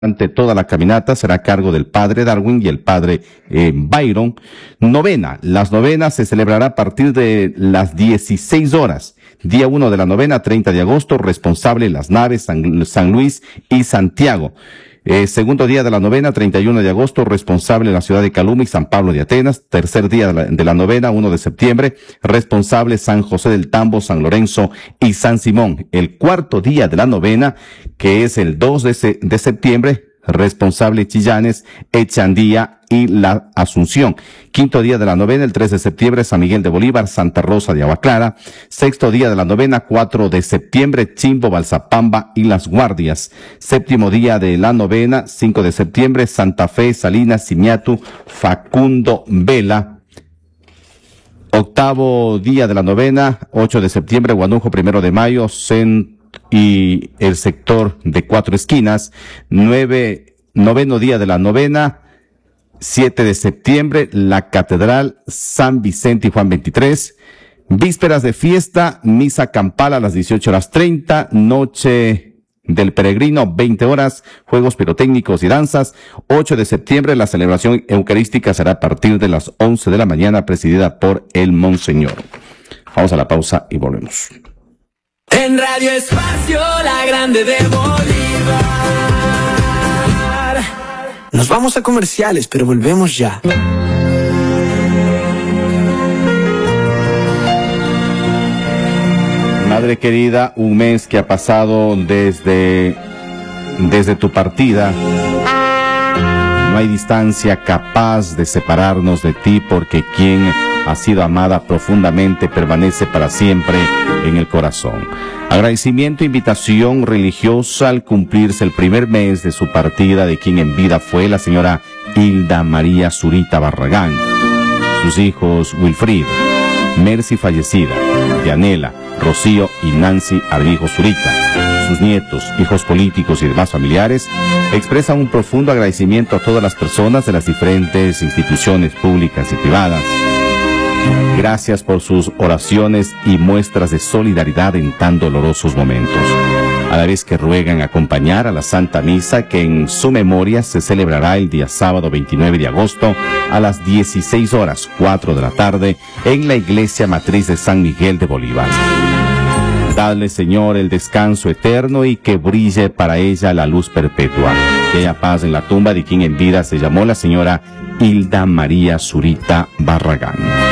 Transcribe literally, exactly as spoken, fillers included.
Ante toda la caminata será a cargo del padre Darwin y el padre eh, Byron. Novena. Las novenas se celebrará a partir de las dieciséis horas. Día uno de la novena, treinta de agosto, responsable Las Naves, San, San Luis y Santiago. Eh, segundo día de la novena, treinta y uno de agosto, responsable la ciudad de Caluma y San Pablo de Atenas. Tercer día de la, de la novena, uno de septiembre, responsable San José del Tambo, San Lorenzo y San Simón. El cuarto día de la novena, que es el dos de, de septiembre, responsable Chillanes, Echandía y La Asunción. Quinto día de la novena, el tres de septiembre, San Miguel de Bolívar, Santa Rosa de Agua Clara. Sexto día de la novena, cuatro de septiembre, Chimbo, Balsapamba y Las Guardias. Séptimo día de la novena, cinco de septiembre, Santa Fe, Salinas, Simiatu, Facundo Vela. Octavo día de la novena, ocho de septiembre, Guanujo, primero de mayo, Cent y el sector de Cuatro Esquinas. Nueve, noveno día de la novena, siete de septiembre, la Catedral San Vicente y Juan veintitrés. Vísperas de fiesta, misa campal a las dieciocho horas treinta, noche del peregrino, veinte horas, juegos pirotécnicos y danzas. Ocho de septiembre, la celebración eucarística será a partir de las once de la mañana, presidida por el Monseñor. Vamos a la pausa y volvemos. En Radio Espacio, la grande de Bolívar. Nos vamos a comerciales, pero volvemos ya. Madre querida, un mes que ha pasado desde, desde tu partida. No hay distancia capaz de separarnos de ti, porque quien ha sido amada profundamente permanece para siempre en el corazón. Agradecimiento e invitación religiosa al cumplirse el primer mes de su partida, de quien en vida fue la señora Hilda María Zurita Barragán. Sus hijos Wilfrid, Mercy fallecida, Dianela, Rocío y Nancy Arvijo Zurita. Sus nietos, hijos políticos y demás familiares expresan un profundo agradecimiento a todas las personas de las diferentes instituciones públicas y privadas. Gracias por sus oraciones y muestras de solidaridad en tan dolorosos momentos, a la vez que ruegan acompañar a la Santa Misa, que en su memoria se celebrará el día sábado veintinueve de agosto a las dieciséis horas cuatro de la tarde en la Iglesia Matriz de San Miguel de Bolívar. Dadle, Señor, el descanso eterno y que brille para ella la luz perpetua. Que haya paz en la tumba de quien en vida se llamó la señora Hilda María Zurita Barragán.